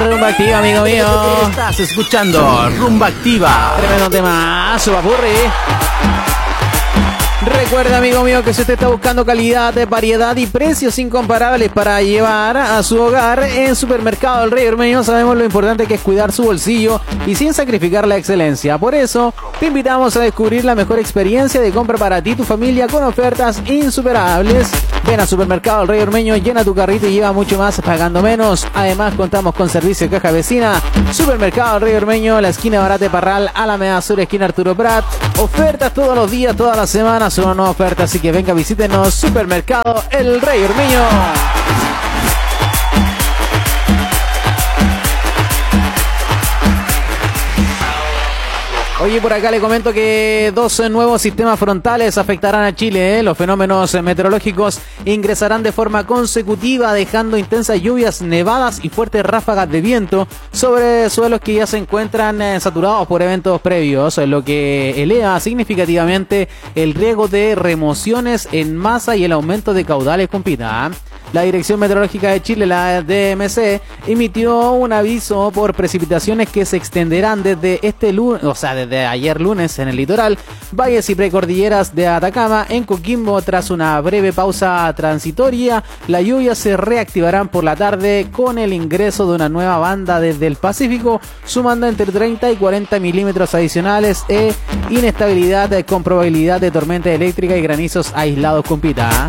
Rumba Activa, amigo mío. Estás escuchando Rumba Activa. Tremendo tema, Subapurri. Recuerda, amigo mío, que si usted está buscando calidad, variedad y precios incomparables para llevar a su hogar, en Supermercado El Rey Ormeño sabemos lo importante que es cuidar su bolsillo y sin sacrificar la excelencia. Por eso, te invitamos a descubrir la mejor experiencia de compra para ti y tu familia con ofertas insuperables. Ven a Supermercado El Rey Ormeño, llena tu carrito y lleva mucho más pagando menos. Además, contamos con servicio de caja vecina. Supermercado El Rey Ormeño, la esquina Barate Parral, Alameda Sur, esquina Arturo Prat. Ofertas todos los días, todas las semanas, una nueva oferta, así que venga, visítenos. Supermercado El Rey Ormeño. Oye, por acá le comento que 2 nuevos sistemas frontales afectarán a Chile. Los fenómenos meteorológicos ingresarán de forma consecutiva, dejando intensas lluvias, nevadas y fuertes ráfagas de viento sobre suelos que ya se encuentran saturados por eventos previos, lo que eleva significativamente el riesgo de remociones en masa y el aumento de caudales, compita. La Dirección Meteorológica de Chile, la DMC, emitió un aviso por precipitaciones que se extenderán desde este lunes, o sea, desde ayer lunes en el litoral, valles y precordilleras de Atacama, en Coquimbo. Tras una breve pausa transitoria, las lluvias se reactivarán por la tarde con el ingreso de una nueva banda desde el Pacífico, sumando entre 30 y 40 milímetros adicionales e inestabilidad con probabilidad de tormenta eléctrica y granizos aislados, compita.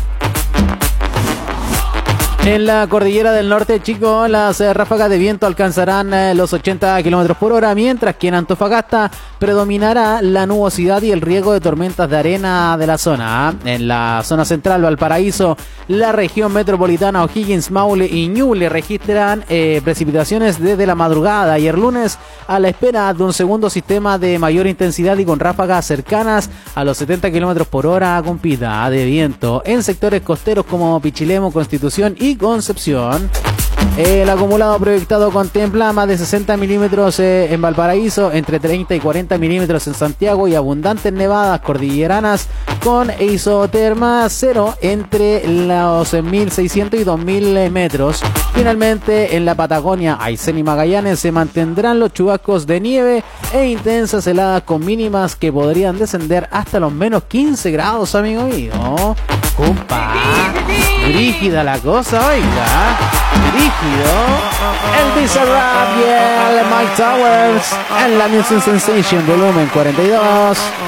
En la cordillera del norte, chicos, las ráfagas de viento alcanzarán los 80 kilómetros por hora, mientras que en Antofagasta predominará la nubosidad y el riesgo de tormentas de arena de la zona. En la zona central, Valparaíso, la región metropolitana, O'Higgins, Maule y Ñuble registran precipitaciones desde la madrugada ayer lunes, a la espera de un segundo sistema de mayor intensidad y con ráfagas cercanas a los 70 kilómetros por hora, compita, de viento en sectores costeros como Pichilemu, Constitución y Concepción. El acumulado proyectado contempla más de 60 milímetros en Valparaíso, entre 30 y 40 milímetros en Santiago y abundantes nevadas cordilleranas con isoterma cero entre los 1.600 y 2.000 metros. Finalmente, en la Patagonia, Aysén y Magallanes se mantendrán los chubascos de nieve e intensas heladas con mínimas que podrían descender hasta los menos 15 grados, amigo mío. Compa, rígida la cosa, oiga. Rígido. El Bizarrap y el Mike Towers en la Music Sensation volumen 42.